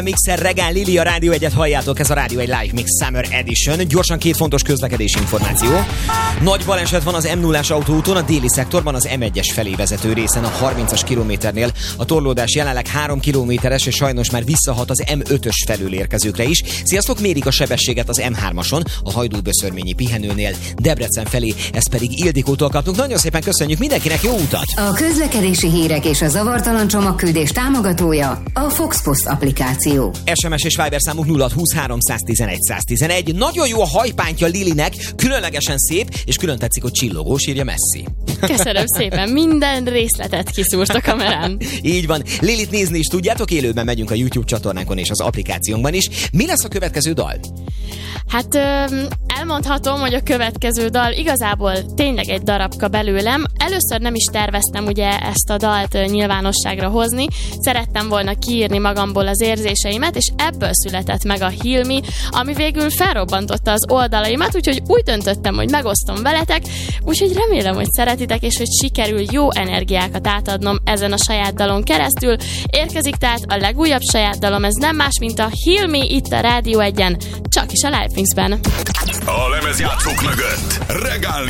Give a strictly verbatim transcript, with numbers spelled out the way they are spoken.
Mixer Regán Lili, a Rádió egyet halljátok, ez a Rádió egy Live Mix Summer Edition. Gyorsan két fontos közlekedési információ. Nagy baleset van az em nullás autóúton, a déli szektorban, az em egyes felé vezető részen, a harmincas kilométernél. A torlódás jelenleg három kilométeres, és sajnos már visszahat az em ötös felől érkezőkre is. Sziasztok, mérik a sebességet az em hármason, a Hajdú-Böszörményi pihenőnél, Debrecen felé, ezt pedig Ildikótól kaptunk. Nagyon szépen köszönjük mindenkinek, jó utat! A közlekedési hírek és a zavartalan csomagküldés támogatója a Fox Post applikáció. es em es és Viber számunk nulla húsz háromszáztizenegy száztizenegy. Nagyon jó a hajpántja Lilinek, különlegesen szép, és külön tetszik, hogy csillogós, írja Messi. Köszönöm szépen, minden részletet kiszúrt a kamerán. Így van. Lilit nézni is tudjátok, élőben megyünk a YouTube csatornánkon és az applikációnkban is. Mi lesz a következő dal? Hát öm, elmondhatom, hogy a következő dal igazából tényleg egy darabka belőlem. Először nem is terveztem ugye ezt a dalt nyilvánosságra hozni. Szerettem volna kiírni magamból az érzéseimet, és ebből született meg a Heal Me, ami végül felrobbantotta az oldalaimat, úgyhogy úgy döntöttem, hogy megosztom veletek, úgyhogy remélem, hogy szeretitek, és hogy sikerül jó energiákat átadnom ezen a saját dalon keresztül. Érkezik tehát a legújabb saját dalom, ez nem más, mint a Heal Me itt a Rádió egyen, csak is a Live Mixben. A lemezjátszók mögött Regán